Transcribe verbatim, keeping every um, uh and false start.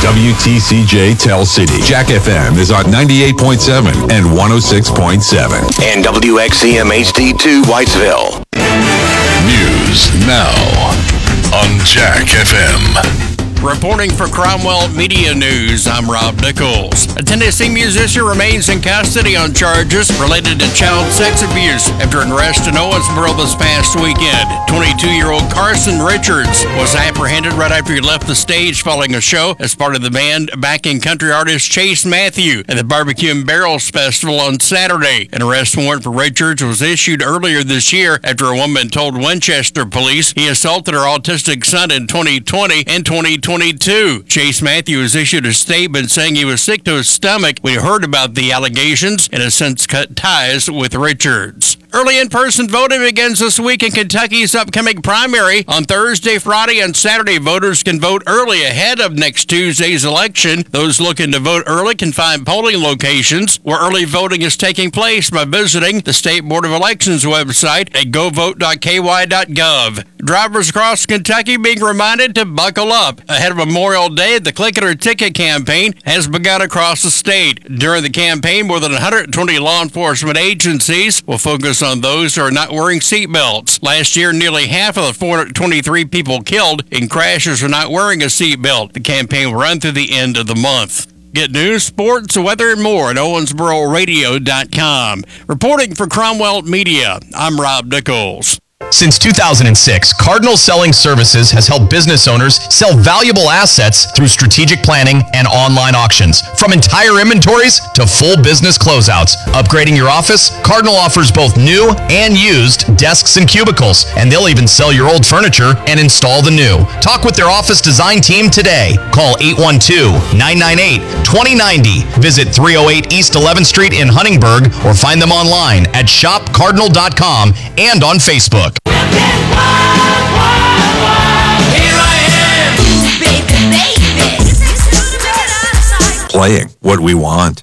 W T C J Tell City. Jack F M is on ninety-eight point seven and one oh six point seven. And W X C M H D two Whitesville. News now on Jack F M. Reporting for Cromwell Media News, I'm Rob Nichols. A Tennessee musician remains in custody on charges related to child sex abuse after an arrest in Owensboro this past weekend. twenty-two-year-old Carson Richards was apprehended right after he left the stage following a show as part of the band backing country artist Chase Matthew at the Barbecue and Barrels Festival on Saturday. An arrest warrant for Richards was issued earlier this year after a woman told Winchester police he assaulted her autistic son in twenty twenty and twenty twenty-two. Chase Matthews issued a statement saying he was sick to his stomach when he heard about the allegations and has since cut ties with Richards. Early in-person voting begins this week in Kentucky's upcoming primary. On Thursday, Friday, and Saturday, voters can vote early ahead of next Tuesday's election. Those looking to vote early can find polling locations where early voting is taking place by visiting the State Board of Elections website at go vote dot k y dot gov. Drivers across Kentucky being reminded to buckle up. Ahead of Memorial Day, the Click It or Ticket campaign has begun across the state. During the campaign, more than one hundred twenty law enforcement agencies will focus on those who are not wearing seatbelts. Last year, nearly half of the four hundred twenty-three people killed in crashes were not wearing a seatbelt. The campaign will run through the end of the month. Get news, sports, weather, and more at owensboro radio dot com. Reporting for Cromwell Media, I'm Rob Nichols. Since two thousand six, Cardinal Selling Services has helped business owners sell valuable assets through strategic planning and online auctions. From entire inventories to full business closeouts. Upgrading your office? Cardinal offers both new and used desks and cubicles, and they'll even sell your old furniture and install the new. Talk with their office design team today. Call eight one two, nine nine eight, two oh nine oh. Visit three oh eight East eleventh Street in Huntingburg or find them online at shop cardinal dot com and on Facebook. Playing what we want.